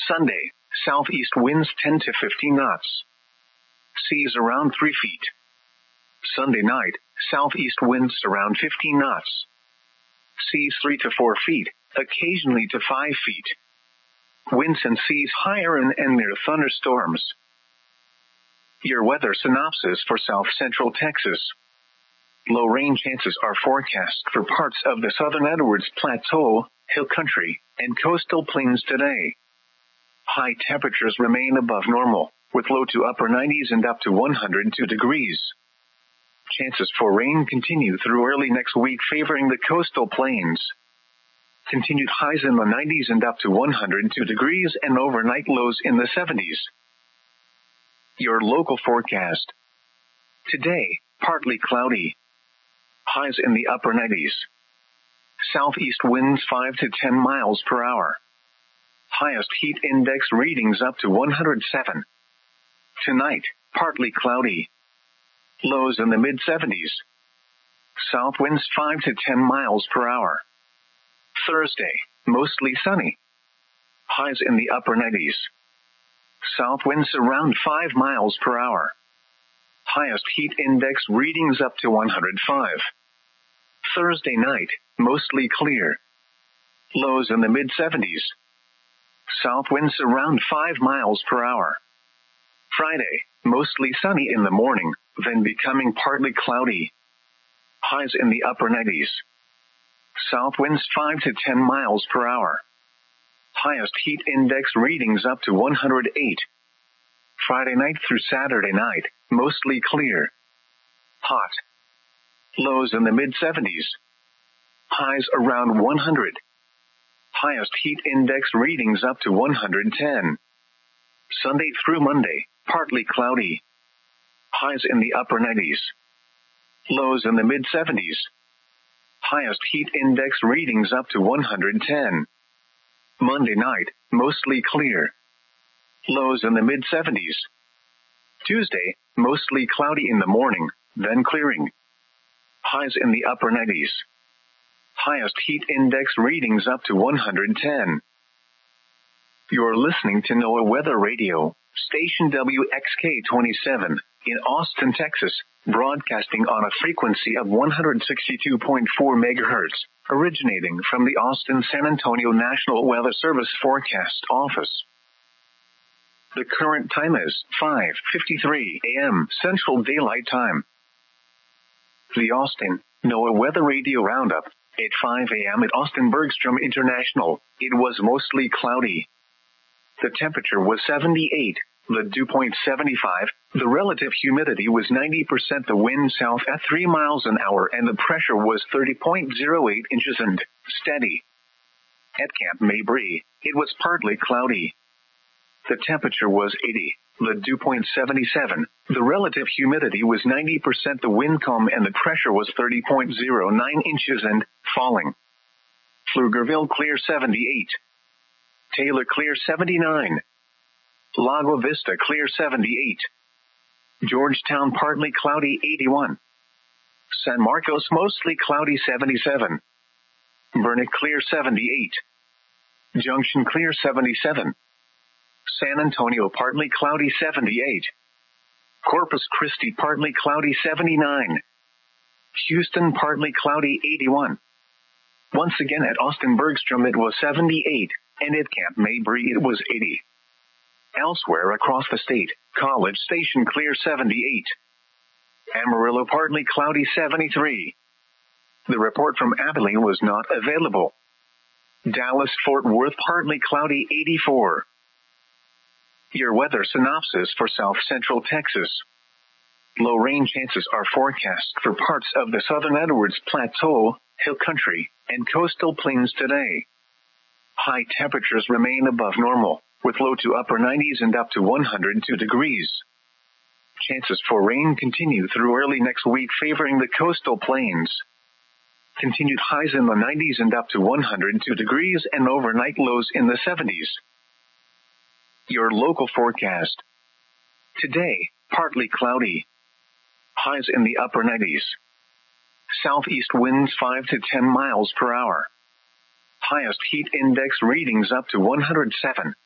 Sunday, southeast winds 10 to 15 knots. Seas around 3 feet. Sunday night, southeast winds around 15 knots. Seas 3 to 4 feet, occasionally to 5 feet. Winds and seas higher and near thunderstorms. Your weather synopsis for South Central Texas. Low rain chances are forecast for parts of the southern Edwards Plateau, Hill Country, and coastal plains today. High temperatures remain above normal, with low to upper 90s and up to 102 degrees. Chances for rain continue through early next week, favoring the coastal plains. Continued highs in the 90s and up to 102 degrees and overnight lows in the 70s. Your local forecast. Today, partly cloudy. Highs in the upper 90s. Southeast winds 5 to 10 miles per hour. Highest heat index readings up to 107. Tonight, partly cloudy. Lows in the mid-70s. South winds 5 to 10 miles per hour. Thursday, mostly sunny. Highs in the upper 90s. South winds around 5 miles per hour. Highest heat index readings up to 105. Thursday night, mostly clear. Lows in the mid-70s. South winds around 5 miles per hour. Friday, mostly sunny in the morning, then becoming partly cloudy. Highs in the upper 90s. South winds 5 to 10 miles per hour. Highest heat index readings up to 108. Friday night through Saturday night, mostly clear. Hot. Lows in the mid-70s. Highs around 100. Highest heat index readings up to 110. Sunday through Monday, partly cloudy. Highs in the upper 90s. Lows in the mid-70s. Highest heat index readings up to 110. Monday night, mostly clear. Lows in the mid-70s. Tuesday, mostly cloudy in the morning, then clearing. Highs in the upper 90s. Highest heat index readings up to 110. You're listening to NOAA Weather Radio, station WXK-27, in Austin, Texas, broadcasting on a frequency of 162.4 MHz, originating from the Austin-San Antonio National Weather Service Forecast Office. The current time is 5:53 a.m. Central Daylight Time. The Austin NOAA Weather Radio Roundup. At 5 a.m. at Austin Bergstrom International, it was mostly cloudy. The temperature was 78, the dew point 75, the relative humidity was 90%, the wind south at 3 miles an hour, and the pressure was 30.08 inches and steady. At Camp Mabry, it was partly cloudy. The temperature was 80, the dew point 77, the relative humidity was 90%, the wind calm, and the pressure was 30.09 inches and falling. Pflugerville clear 78. Taylor clear 79. Lago Vista clear 78. Georgetown partly cloudy 81. San Marcos mostly cloudy 77. Burnet clear 78. Junction clear 77. San Antonio partly cloudy 78. Corpus Christi partly cloudy 79. Houston partly cloudy 81. Once again at Austin Bergstrom it was 78, and at Camp Mabry it was 80. Elsewhere across the state, College Station clear 78. Amarillo partly cloudy 73. The report from Abilene was not available. Dallas-Fort Worth partly cloudy 84. Your weather synopsis for South Central Texas. Low rain chances are forecast for parts of the southern Edwards Plateau, Hill Country, and coastal plains today. High temperatures remain above normal, with low to upper 90s and up to 102 degrees. Chances for rain continue through early next week, favoring the coastal plains. Continued highs in the 90s and up to 102 degrees and overnight lows in the 70s. Your local forecast. Today, partly cloudy. Highs in the upper 90s. Southeast winds 5 to 10 miles per hour. Highest heat index readings up to 107.